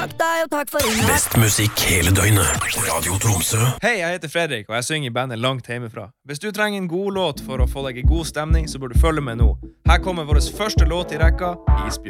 Takk deg, og takk for ringen. Best musikk hele døgnet. Radio Tromsø. Hei, jeg heter Fredrik, og jeg synger i bandet Langt hjemmefra. Hvis du trenger en god låt for å få deg i god stemning, så bør du følge med nå. Her kommer vår første låt i rekka, Isbjørn.